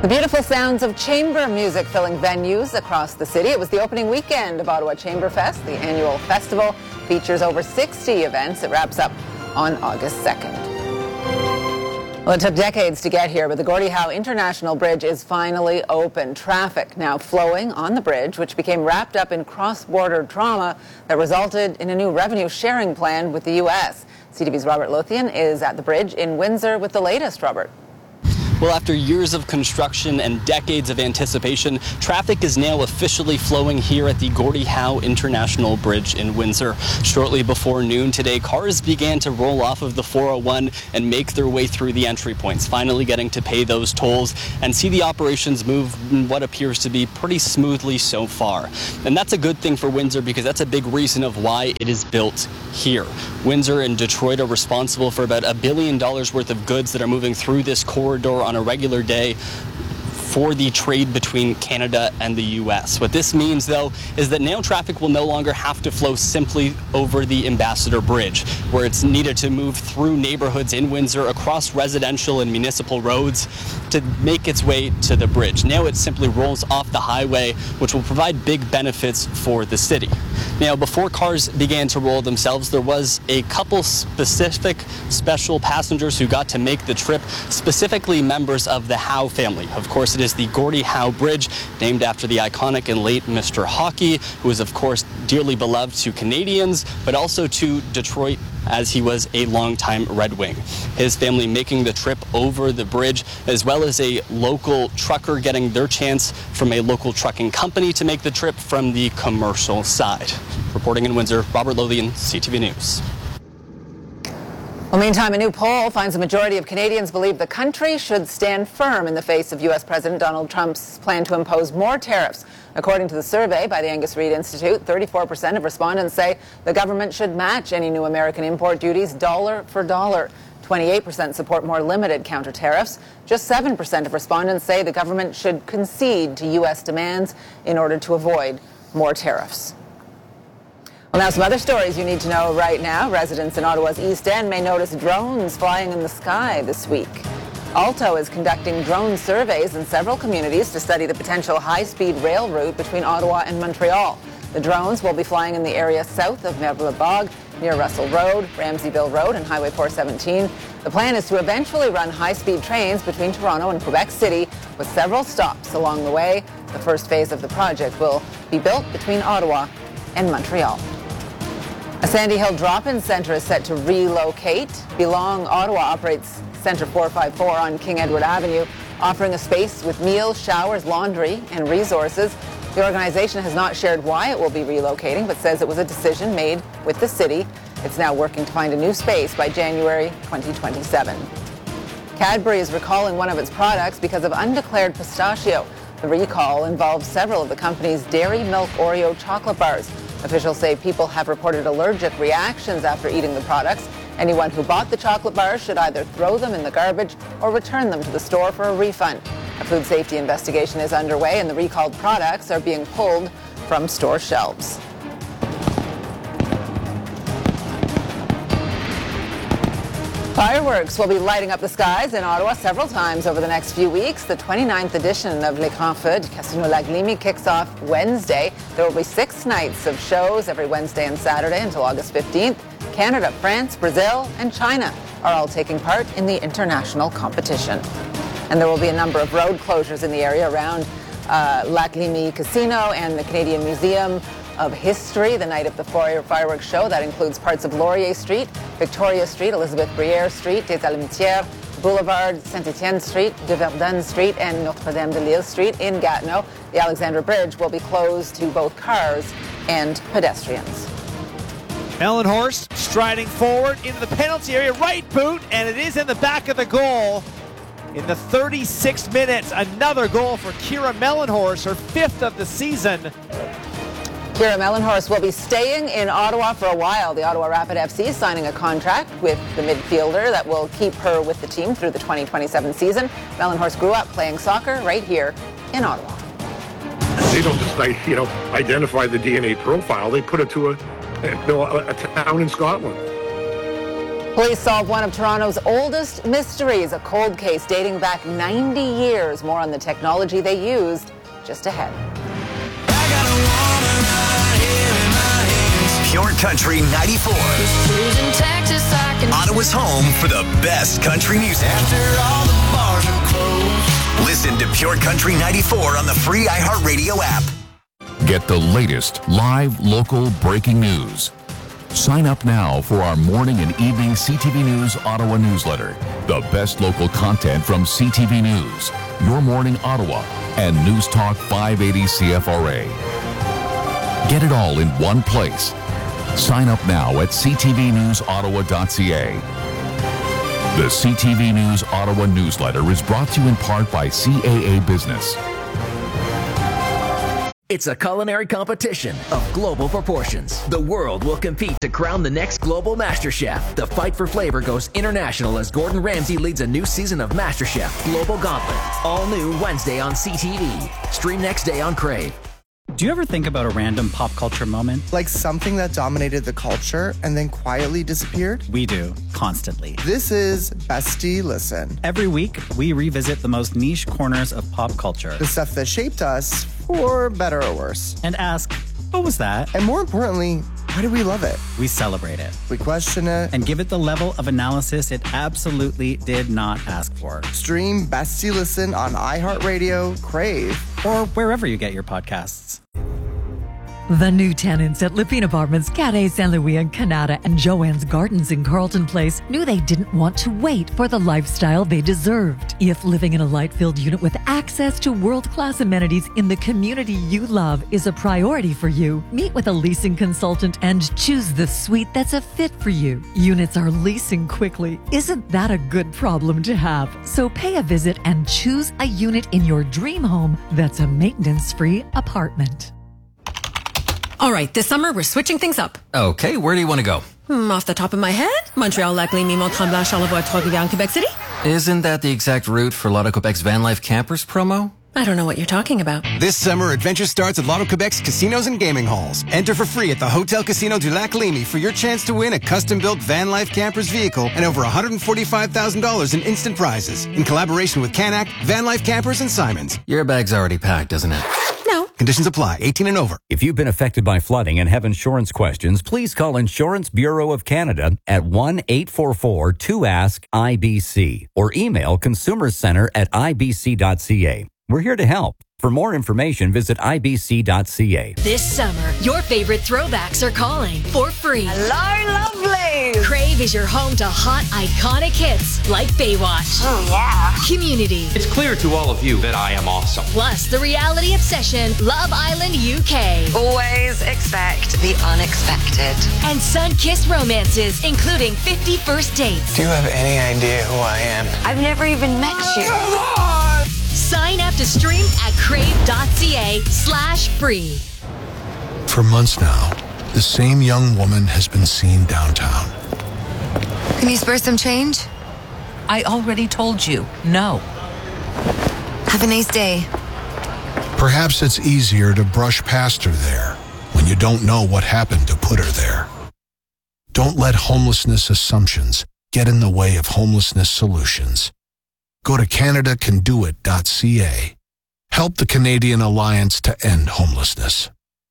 The beautiful sounds of chamber music filling venues across the city. It was the opening weekend of Ottawa Chamber Fest. The annual festival features over 60 events. It wraps up on August 2nd. Well, it took decades to get here, but the Gordie Howe International Bridge is finally open. Traffic now flowing on the bridge, which became wrapped up in cross-border drama that resulted in a new revenue-sharing plan with the U.S. CTV's Robert Lothian is at the bridge in Windsor with the latest. Robert. Well, after years of construction and decades of anticipation, traffic is now officially flowing here at the Gordie Howe International Bridge in Windsor. Shortly before noon today, cars began to roll off of the 401 and make their way through the entry points, finally getting to pay those tolls and see the operations move in what appears to be pretty smoothly so far. And that's a good thing for Windsor because that's a big reason of why it is built here. Windsor and Detroit are responsible for about $1 billion worth of goods that are moving through this corridor on a regular day for the trade between Canada and the U.S. What this means, though, is that now traffic will no longer have to flow simply over the Ambassador Bridge, where it's needed to move through neighborhoods in Windsor, across residential and municipal roads to make its way to the bridge. Now it simply rolls off the highway, which will provide big benefits for the city. Now, before cars began to roll themselves, there was a couple specific special passengers who got to make the trip, specifically members of the Howe family. Of course, it is the Gordie Howe Bridge, named after the iconic and late Mr. Hockey, who is, of course, dearly beloved to Canadians, but also to Detroit, as he was a longtime Red Wing. His family making the trip over the bridge, as well as a local trucker getting their chance from a local trucking company to make the trip from the commercial side. Reporting in Windsor, Robert Lothian, CTV News. Well, meantime, a new poll finds a majority of Canadians believe the country should stand firm in the face of U.S. President Donald Trump's plan to impose more tariffs. According to the survey by the Angus Reid Institute, 34% of respondents say the government should match any new American import duties dollar for dollar. 28% support more limited counter tariffs. Just 7% of respondents say the government should concede to U.S. demands in order to avoid more tariffs. Well, now some other stories you need to know right now. Residents in Ottawa's East End may notice drones flying in the sky this week. Alto is conducting drone surveys in several communities to study the potential high-speed rail route between Ottawa and Montreal. The drones will be flying in the area south of Merle-Bog, near Russell Road, Ramseyville Road, and Highway 417. The plan is to eventually run high-speed trains between Toronto and Quebec City, with several stops along the way. The first phase of the project will be built between Ottawa and Montreal. A Sandy Hill drop-in centre is set to relocate. Belong Ottawa operates Centre 454 on King Edward Avenue, offering a space with meals, showers, laundry, and resources. The organization has not shared why it will be relocating, but says it was a decision made with the city. It's now working to find a new space by January 2027. Cadbury is recalling one of its products because of undeclared pistachio. The recall involves several of the company's Dairy Milk Oreo chocolate bars. Officials say people have reported allergic reactions after eating the products. Anyone who bought the chocolate bars should either throw them in the garbage or return them to the store for a refund. A food safety investigation is underway and the recalled products are being pulled from store shelves. Fireworks will be lighting up the skies in Ottawa several times over the next few weeks. The 29th edition of Les Grands Feux de Casino-Lac-Lémy kicks off Wednesday. There will be 6 nights of shows every Wednesday and Saturday until August 15th. Canada, France, Brazil, and China are all taking part in the international competition. And there will be a number of road closures in the area around Lac-Lémy Casino and the Canadian Museum of History the night of the fireworks show. That includes parts of Laurier Street, Victoria Street, Elizabeth Briere Street, des Alimentières Boulevard, Saint-Étienne Street, de Verdun Street, and Notre-Dame-de-Lille Street in Gatineau. The Alexandra Bridge will be closed to both cars and pedestrians. Mellenhorst striding forward into the penalty area, right boot, and it is in the back of the goal. In the 36th minute, another goal for Kira Mellenhorst, her 5th of the season. Kira Mellenhorst will be staying in Ottawa for a while. The Ottawa Rapid FC is signing a contract with the midfielder that will keep her with the team through the 2027 season. Mellenhorst grew up playing soccer right here in Ottawa. They don't just identify the DNA profile. They put it to a town in Scotland. Police solved one of Toronto's oldest mysteries, a cold case dating back 90 years. More on the technology they used just ahead. Pure Country 94. Ottawa's home for the best country music. Listen to Pure Country 94 on the free iHeartRadio app. Get the latest live local breaking news. Sign up now for our morning and evening CTV News Ottawa newsletter. The best local content from CTV News, Your Morning Ottawa, and News Talk 580 CFRA. Get it all in one place. Sign up now at ctvnewsottawa.ca. The CTV News Ottawa newsletter is brought to you in part by CAA Business. It's a culinary competition of global proportions. The world will compete to crown the next global MasterChef. The fight for flavor goes international as Gordon Ramsay leads a new season of MasterChef Global Gauntlet. All new Wednesday on CTV. Stream next day on Crave. Do you ever think about a random pop culture moment? Like something that dominated the culture and then quietly disappeared? We do, constantly. This is Bestie Listen. Every week, we revisit the most niche corners of pop culture. The stuff that shaped us, for better or worse. And ask, what was that? And more importantly, why do we love it? We celebrate it. We question it. And give it the level of analysis it absolutely did not ask for. Stream Bestie Listen on iHeartRadio, Crave, or wherever you get your podcasts. The new tenants at Lipine Apartments, Carré Saint-Louis in Canada, and Joanne's Gardens in Carlton Place knew they didn't want to wait for the lifestyle they deserved. If living in a light-filled unit with access to world-class amenities in the community you love is a priority for you, meet with a leasing consultant and choose the suite that's a fit for you. Units are leasing quickly. Isn't that a good problem to have? So pay a visit and choose a unit in your dream home that's a maintenance-free apartment. All right, this summer we're switching things up. Okay, where do you want to go? Off the top of my head, Montreal, Lac-Lémy, Mont-Tremblant, Charlevoix, Trois-Rivières, Quebec City. Isn't that the exact route for Lotto Quebec's Van Life Campers promo? I don't know what you're talking about. This summer, adventure starts at Lotto Quebec's casinos and gaming halls. Enter for free at the Hotel Casino du Lac-Lémy for your chance to win a custom-built Van Life Campers vehicle and over $145,000 in instant prizes. In collaboration with Canac, Van Life Campers, and Simons. Your bag's already packed, isn't it? No. Conditions apply. 18 and over. If you've been affected by flooding and have insurance questions, please call Insurance Bureau of Canada at 1-844-2ASK-IBC or email consumerscenter@ibc.ca. We're here to help. For more information, visit ibc.ca. This summer, your favorite throwbacks are calling for free. Hello, lovelies! Crave is your home to hot, iconic hits like Baywatch. Oh, yeah. Community. It's clear to all of you that I am awesome. Plus, the reality obsession, Love Island UK. Always expect the unexpected. And sun-kissed romances, including 50 First Dates. Do you have any idea who I am? I've never even met you. Sign up to stream at crave.ca/free. For months now, the same young woman has been seen downtown. Can you spare some change? I already told you, no. Have a nice day. Perhaps it's easier to brush past her there when you don't know what happened to put her there. Don't let homelessness assumptions get in the way of homelessness solutions. Go to CanadaCanDoIt.ca. Help the Canadian Alliance to End Homelessness.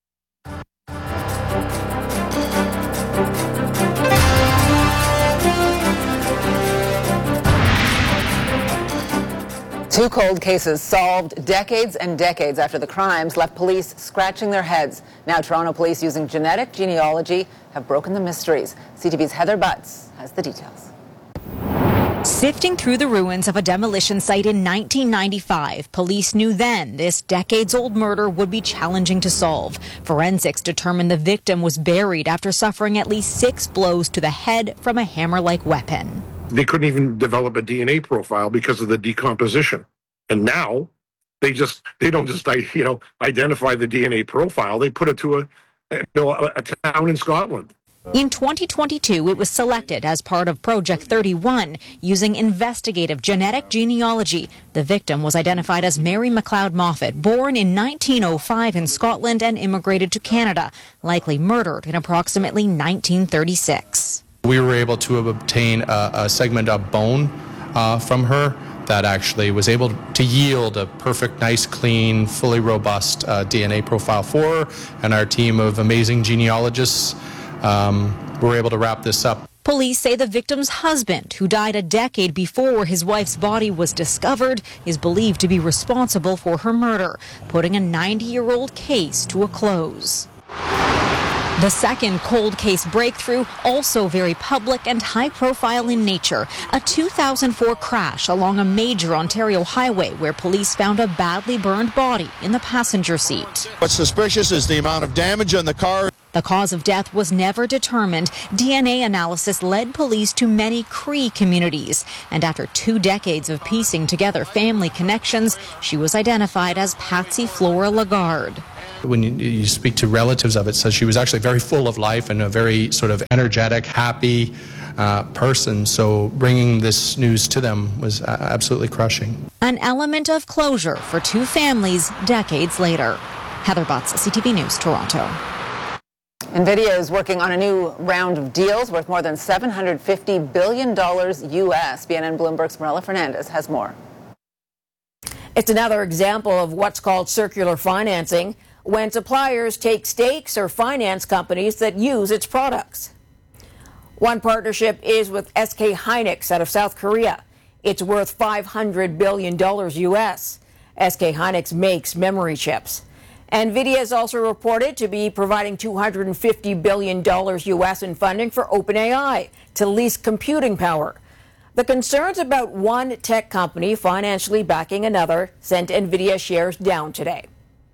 Two cold cases solved decades and decades after the crimes left police scratching their heads. Now Toronto police, using genetic genealogy, have broken the mysteries. CTV's Heather Butts has the details. Sifting through the ruins of a demolition site in 1995, police knew then this decades-old murder would be challenging to solve. Forensics determined the victim was buried after suffering at least 6 blows to the head from a hammer-like weapon. They couldn't even develop a DNA profile because of the decomposition. And now they don't just identify the DNA profile. They put it to a town in Scotland. In 2022, it was selected as part of Project 31 using investigative genetic genealogy. The victim was identified as Mary McLeod Moffat, born in 1905 in Scotland and immigrated to Canada, likely murdered in approximately 1936. We were able to obtain a segment of bone from her that actually was able to yield a perfect, nice, clean, fully robust DNA profile for her. And our team of amazing genealogists were able to wrap this up. Police say the victim's husband, who died a decade before his wife's body was discovered, is believed to be responsible for her murder, putting a 90-year-old case to a close. The second cold case breakthrough, also very public and high-profile in nature, a 2004 crash along a major Ontario highway where police found a badly burned body in the passenger seat. What's suspicious is the amount of damage on the car. The cause of death was never determined. DNA analysis led police to many Cree communities. And after 2 decades of piecing together family connections, she was identified as Patsy Flora Lagarde. When you speak to relatives of it, says she was actually very full of life and a very sort of energetic, happy person. So bringing this news to them was absolutely crushing. An element of closure for 2 families decades later. Heather Butts, CTV News, Toronto. NVIDIA is working on a new round of deals worth more than $750 billion U.S. BNN Bloomberg's Marilla Fernandez has more. It's another example of what's called circular financing, when suppliers take stakes or finance companies that use its products. One partnership is with SK Hynix out of South Korea. It's worth $500 billion U.S. SK Hynix makes memory chips. NVIDIA is also reported to be providing $250 billion U.S. in funding for OpenAI to lease computing power. The concerns about one tech company financially backing another sent NVIDIA shares down today.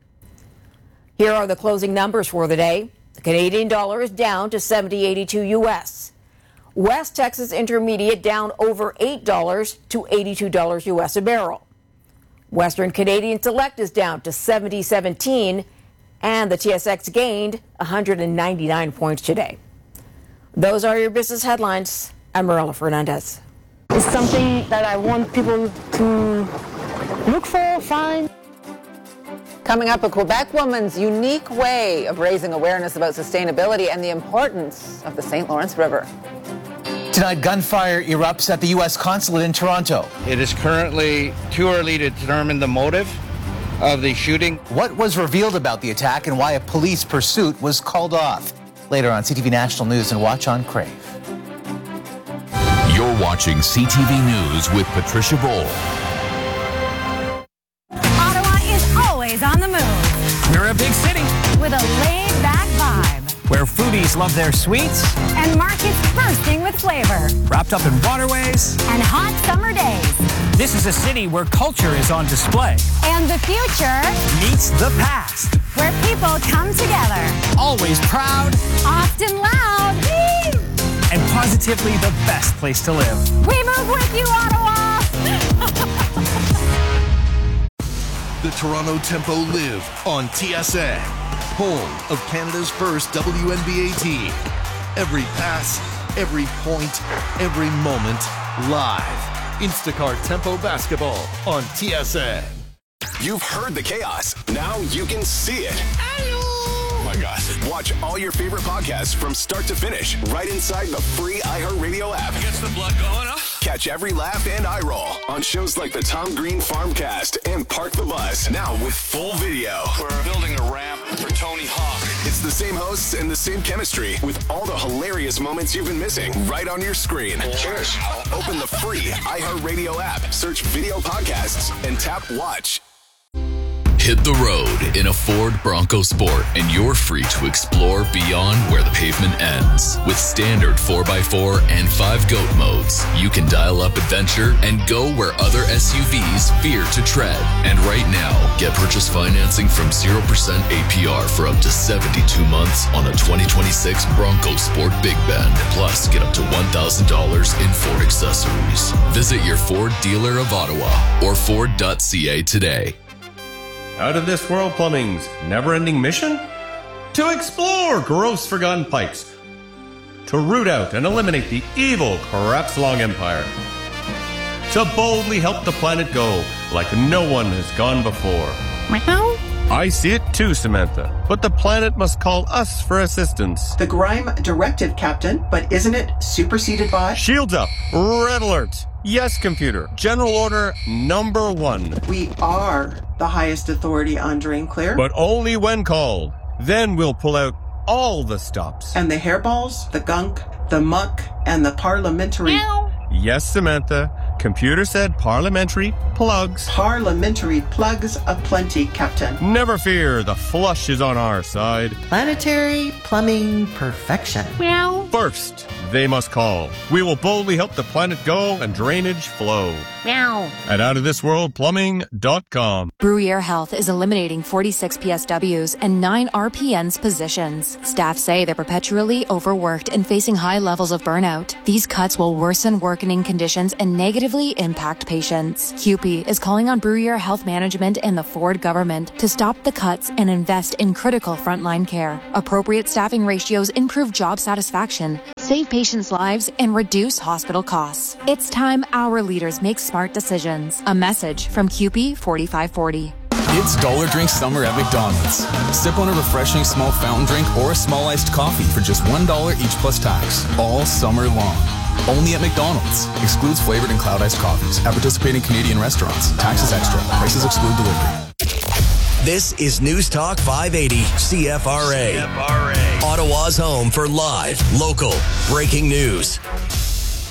Here are the closing numbers for the day. The Canadian dollar is down to $70.82 U.S. West Texas Intermediate down over $8 to $82 U.S. a barrel. Western Canadian Select is down to 70.17, and the TSX gained 199 points today. Those are your business headlines. I'm Marilla Fernandez. It's something that I want people to look for, find. Coming up, a Quebec woman's unique way of raising awareness about sustainability and the importance of the St. Lawrence River. Tonight, gunfire erupts at the U.S. consulate in Toronto. It is currently too early to determine the motive of the shooting. What was revealed about the attack and why a police pursuit was called off? Later on CTV National News and watch on Crave. You're watching CTV News with Patricia Bowl. Ottawa is always on the move. We're a big city with a laid-back vibe, where foodies love their sweets and markets bursting with flavor, wrapped up in waterways and hot summer days. This is a city where culture is on display, and the future meets the past, where people come together, always proud, often loud, and positively the best place to live. We move with you, Ottawa. The Toronto Tempo live on TSN, home of Canada's first WNBA team. Every pass, every point, every moment, live. Instacart Tempo Basketball on TSN. You've heard the chaos. Now you can see it. Oh my gosh. Watch all your favorite podcasts from start to finish right inside the free iHeartRadio app. Gets the blood going, huh? Catch every laugh and eye roll on shows like the Tom Green Farmcast and Park the Bus. Now with full video. We're building a ramp for Tony Hawk. It's the same hosts and the same chemistry with all the hilarious moments you've been missing right on your screen. Cheers. Open the free iHeartRadio app, search video podcasts, and tap watch. Hit the road in a Ford Bronco Sport and you're free to explore beyond where the pavement ends. With standard 4x4 and 5 GOAT modes, you can dial up adventure and go where other SUVs fear to tread. And right now, get purchase financing from 0% APR for up to 72 months on a 2026 Bronco Sport Big Bend. Plus, get up to $1,000 in Ford accessories. Visit your Ford dealer of Ottawa or Ford.ca today. Out of This World Plumbing's never-ending mission? To explore gross forgotten pipes. To root out and eliminate the evil Crapslong Empire. To boldly help the planet go like no one has gone before. I see it too, Samantha. But the planet must call us for assistance. The Grime directive, Captain, but isn't it superseded by? Shields up. Red alert. Yes, computer. General order number 1. We are the highest authority on Drain Clear. But only when called. Then we'll pull out all the stops. And the hairballs, the gunk, the muck, and the parliamentary... Meow. Yes, Samantha. Computer said parliamentary plugs. Parliamentary plugs aplenty, Captain. Never fear, the flush is on our side. Planetary plumbing perfection. Meow. First, they must call. We will boldly help the planet go and drainage flow. Meow. At outofthisworldplumbing.com. Bruyere Health is eliminating 46 PSWs and 9 RPNs positions. Staff say they're perpetually overworked and facing high levels of burnout. These cuts will worsen working conditions and negatively impact patients. CUPE is calling on Bruyere Health Management and the Ford government to stop the cuts and invest in critical frontline care. Appropriate staffing ratios improve job satisfaction, save patients' lives, and reduce hospital costs. It's time our leaders make smart decisions. A message from CUPE 4540. It's Dollar Drink Summer at McDonald's. Sip on a refreshing small fountain drink or a small iced coffee for just $1 each plus tax, all summer long. Only at McDonald's. Excludes flavored and cloud iced coffees at participating Canadian restaurants. Taxes extra. Prices exclude delivery. This is News Talk 580 CFRA. Ottawa's home for live, local, breaking news.